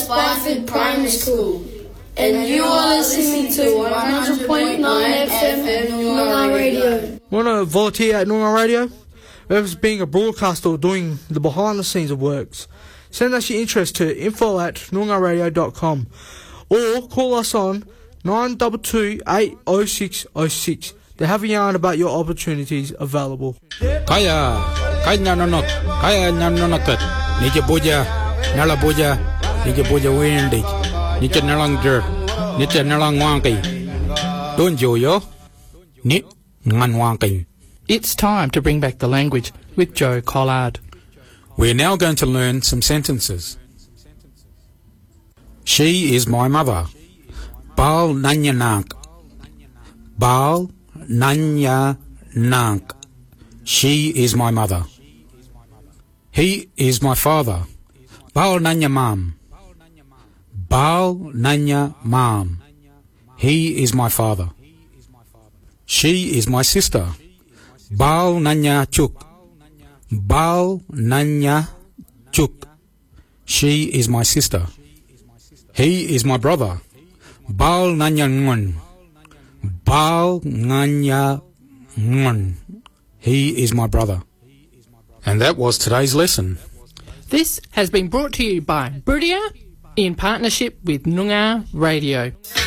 West Byford Primary School. And you are listening to 100.9 FM Noongar Radio. Want to volunteer at Noongar Radio? Whether it's being a broadcaster or doing the behind the scenes of works, send us your interest to info@noongarradio.com or call us on 922 806 06 to have a yarn about your opportunities available. Kaya nanonok, kaya nanonokat, nije boja, nala boja, nije boja windig, nije nalang jer, nije nalang wangki. Don't yo, ni ngan wangki. It's time to bring back the language with Joe Collard. We're now going to learn some sentences. She is my mother. Bal nanya nank. Bal nanya nank. She is my mother. He is my father. Bal nanya mam. Bal nanya mam. He is my father. She is my sister. Bal nanya chuk. Bal nanya chuk. She is my sister. He is my brother. Bal nanya ngun. Bal nanya ngun. He is my brother. And that was today's lesson. This has been brought to you by Brudia in partnership with Noongar Radio.